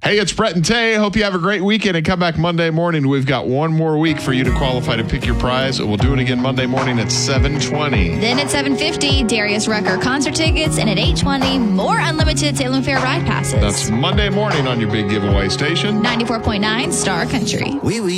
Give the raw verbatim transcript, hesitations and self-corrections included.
Hey, it's Brett and Tay. Hope you have a great weekend and come back Monday morning. We've got one more week for you to qualify to pick your prize. We'll do it again Monday morning at seven twenty. Then at seven fifty, Darius Rucker concert tickets, and at eight twenty, more unlimited Salem Fair ride passes. That's Monday morning on your big giveaway station. ninety-four point nine Star Country. Wee wee.